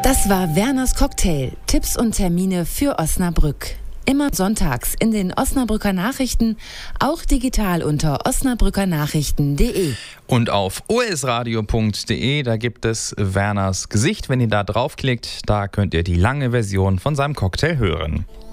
Das war Werners Cocktail. Tipps und Termine für Osnabrück. Immer sonntags in den Osnabrücker Nachrichten, auch digital unter osnabrückernachrichten.de. Und auf osradio.de, da gibt es Werners Gesicht. Wenn ihr da draufklickt, da könnt ihr die lange Version von seinem Cocktail hören.